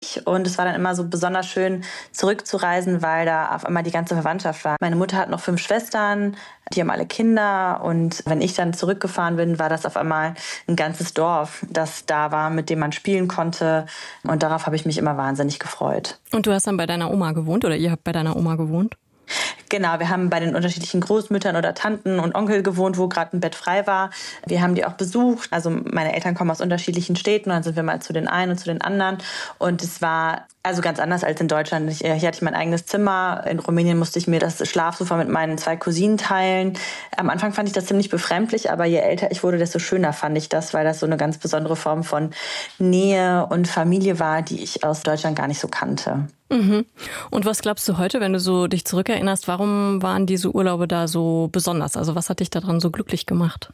nicht. Und es war dann immer so besonders schön, zurückzureisen, weil da auf einmal die ganze Verwandtschaft war. Meine Mutter hat noch 5 Schwestern, die haben alle Kinder. Und wenn ich dann zurückgefahren bin, war das auf einmal ein ganzes Dorf, das da war, mit dem man spielen konnte. Und darauf habe ich mich immer wahnsinnig gefreut. Und du hast dann bei deiner Oma gewohnt oder ihr habt bei deiner Oma gewohnt? Genau, wir haben bei den unterschiedlichen Großmüttern oder Tanten und Onkel gewohnt, wo gerade ein Bett frei war. Wir haben die auch besucht. Also meine Eltern kommen aus unterschiedlichen Städten, und dann sind wir mal zu den einen und zu den anderen. Und es war also ganz anders als in Deutschland. Hier hatte ich mein eigenes Zimmer. In Rumänien musste ich mir das Schlafsofa mit meinen 2 Cousinen teilen. Am Anfang fand ich das ziemlich befremdlich, aber je älter ich wurde, desto schöner fand ich das, weil das so eine ganz besondere Form von Nähe und Familie war, die ich aus Deutschland gar nicht so kannte. Mhm. Und was glaubst du heute, wenn du so dich zurückerinnerst, warum waren diese Urlaube da so besonders? Also was hat dich daran so glücklich gemacht?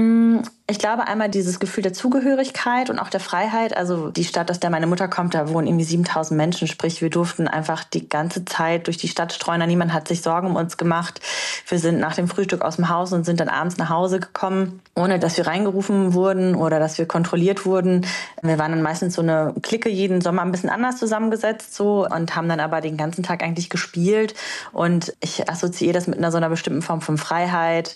Ich glaube einmal dieses Gefühl der Zugehörigkeit und auch der Freiheit. Also die Stadt, aus der meine Mutter kommt, da wohnen irgendwie 7.000 Menschen. Sprich, wir durften einfach die ganze Zeit durch die Stadt streuen. Niemand hat sich Sorgen um uns gemacht. Wir sind nach dem Frühstück aus dem Haus und sind dann abends nach Hause gekommen, ohne dass wir reingerufen wurden oder dass wir kontrolliert wurden. Wir waren dann meistens so eine Clique, jeden Sommer ein bisschen anders zusammengesetzt so, und haben dann aber den ganzen Tag eigentlich gespielt. Und ich assoziiere das mit so einer bestimmten Form von Freiheit,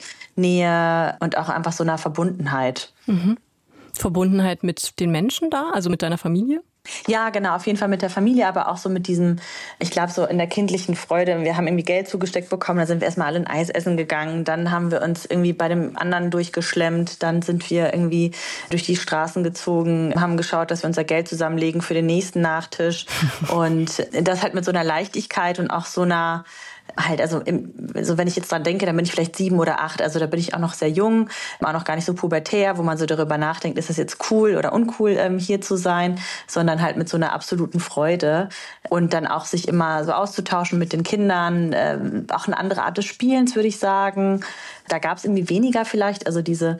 Nähe und auch einfach so einer Verbundenheit. Mhm. Verbundenheit mit den Menschen da, also mit deiner Familie? Ja, genau, auf jeden Fall mit der Familie, aber auch so mit diesem, ich glaube, so in der kindlichen Freude. Wir haben irgendwie Geld zugesteckt bekommen, da sind wir erstmal alle ein Eis essen gegangen, dann haben wir uns irgendwie bei dem anderen durchgeschlemmt, dann sind wir irgendwie durch die Straßen gezogen, haben geschaut, dass wir unser Geld zusammenlegen für den nächsten Nachtisch. Und das halt mit so einer Leichtigkeit und auch so einer also wenn ich jetzt dran denke, dann bin ich vielleicht 7 oder 8. Also da bin ich auch noch sehr jung, auch noch gar nicht so pubertär, wo man so darüber nachdenkt, ist das jetzt cool oder uncool, hier zu sein, sondern halt mit so einer absoluten Freude und dann auch sich immer so auszutauschen mit den Kindern, auch eine andere Art des Spielens, würde ich sagen. Da gab es irgendwie weniger vielleicht, also diese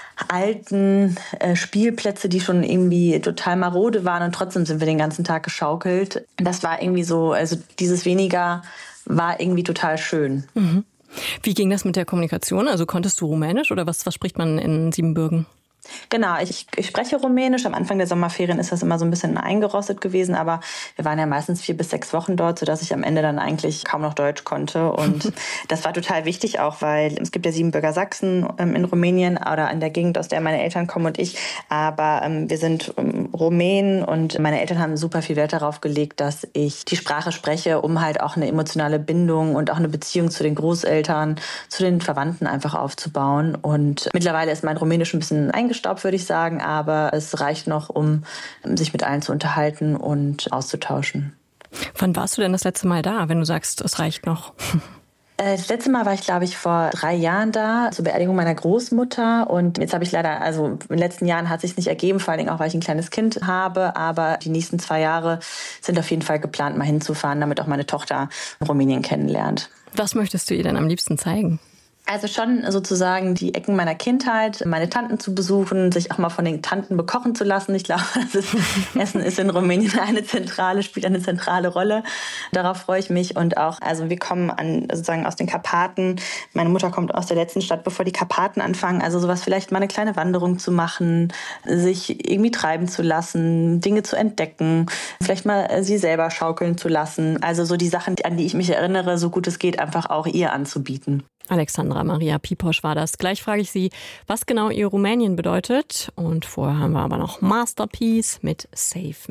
alten Spielplätze, die schon irgendwie total marode waren, und trotzdem sind wir den ganzen Tag geschaukelt. Das war irgendwie so, also dieses weniger war irgendwie total schön. Mhm. Wie ging das mit der Kommunikation? Also konntest du Rumänisch oder was spricht man in Siebenbürgen? Genau, ich spreche Rumänisch. Am Anfang der Sommerferien ist das immer so ein bisschen eingerostet gewesen, aber wir waren ja meistens 4 bis 6 Wochen dort, sodass ich am Ende dann eigentlich kaum noch Deutsch konnte. Und das war total wichtig auch, weil es gibt ja Siebenbürger Sachsen in Rumänien oder in der Gegend, aus der meine Eltern kommen und ich. Aber wir sind Rumänen und meine Eltern haben super viel Wert darauf gelegt, dass ich die Sprache spreche, um halt auch eine emotionale Bindung und auch eine Beziehung zu den Großeltern, zu den Verwandten einfach aufzubauen. Und mittlerweile ist mein Rumänisch ein bisschen eingestaubt, würde ich sagen, aber es reicht noch, um sich mit allen zu unterhalten und auszutauschen. Wann warst du denn das letzte Mal da, wenn du sagst, es reicht noch? Das letzte Mal war ich, glaube ich, vor 3 Jahren da, zur Beerdigung meiner Großmutter. Und jetzt habe ich leider, also in den letzten Jahren hat es sich nicht ergeben, vor allen Dingen auch, weil ich ein kleines Kind habe. Aber die nächsten 2 Jahre sind auf jeden Fall geplant, mal hinzufahren, damit auch meine Tochter Rumänien kennenlernt. Was möchtest du ihr denn am liebsten zeigen? Also schon sozusagen die Ecken meiner Kindheit, meine Tanten zu besuchen, sich auch mal von den Tanten bekochen zu lassen. Ich glaube, Essen ist in Rumänien spielt eine zentrale Rolle. Darauf freue ich mich. Und auch, also wir kommen sozusagen aus den Karpaten. Meine Mutter kommt aus der letzten Stadt, bevor die Karpaten anfangen. Also sowas, vielleicht mal eine kleine Wanderung zu machen, sich irgendwie treiben zu lassen, Dinge zu entdecken, vielleicht mal sie selber schaukeln zu lassen. Also so die Sachen, an die ich mich erinnere, so gut es geht, einfach auch ihr anzubieten. Alexandra Maria Piposch war das. Gleich frage ich sie, was genau ihr Rumänien bedeutet. Und vorher haben wir aber noch Masterpiece mit Save